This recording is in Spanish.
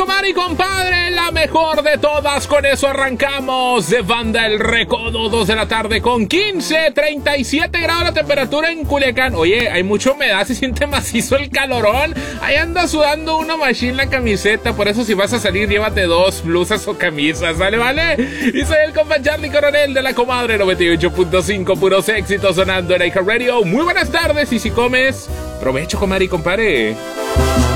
comadre y compadre, la mejor de todas. Con eso arrancamos de Banda El Recodo, 2 de la tarde con 15, 37 grados la temperatura en Culiacán. Oye, hay mucha humedad, se siente macizo el calorón. Ahí anda sudando una machine la camiseta. Por eso si vas a salir, llévate 2 blusas o camisas, ¿vale? Y soy el compa Charlie Coronel de la comadre 98.5, puros éxitos sonando en iHeartRadio. Muy buenas tardes y si comes, provecho, comadre y compadre.